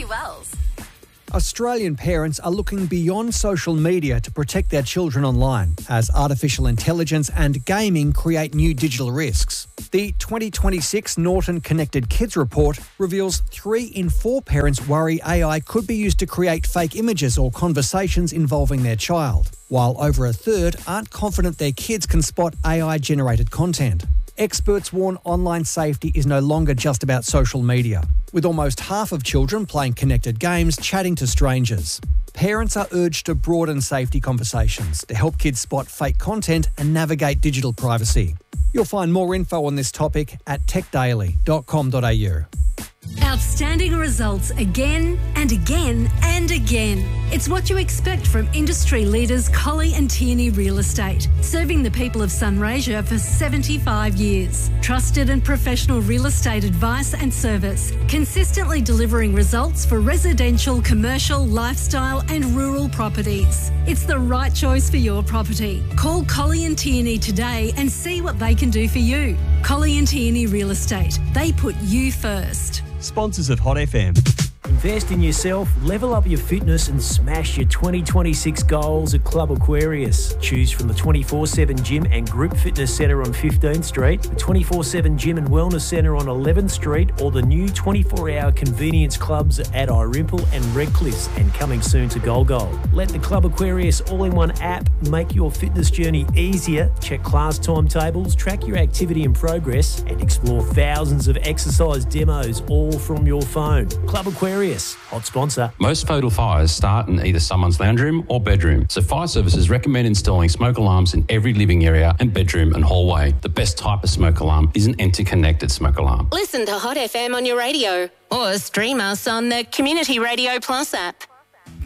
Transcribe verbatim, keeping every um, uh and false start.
Matthew Wells. Australian parents are looking beyond social media to protect their children online as artificial intelligence and gaming create new digital risks. The twenty twenty-six Norton Connected Kids report reveals three in four parents worry A I could be used to create fake images or conversations involving their child, while over a third aren't confident their kids can spot A I-generated content. Experts warn online safety is no longer just about social media, with almost half of children playing connected games chatting to strangers. Parents are urged to broaden safety conversations to help kids spot fake content and navigate digital privacy. You'll find more info on this topic at tech daily dot com dot a u. Outstanding results again and again and again. It's what you expect from industry leaders Colley and Tierney Real Estate, serving the people of Sunraysia for seventy-five years. Trusted and professional real estate advice and service, consistently delivering results for residential, commercial, lifestyle and rural properties. It's the right choice for your property. Call Colley and Tierney today and see what they can do for you. Colley and Tierney Real Estate. They put you first. Sponsors of Hot F M. Invest in yourself, level up your fitness and smash your twenty twenty-six goals at Club Aquarius. Choose from the twenty-four seven Gym and Group Fitness Centre on fifteenth Street, the twenty-four seven Gym and Wellness Centre on eleventh Street, or the new twenty-four hour convenience clubs at Irimple and Redcliffe, and coming soon to Golgol. Let the Club Aquarius all-in-one app make your fitness journey easier. Check class timetables, track your activity and progress, and explore thousands of exercise demos all from your phone. Club Aquarius, hot sponsor. Most fatal fires start in either someone's lounge room or bedroom, so fire services recommend installing smoke alarms in every living area and bedroom and hallway. The best type of smoke alarm is an interconnected smoke alarm. Listen to Hot F M on your radio or stream us on the Community Radio Plus app.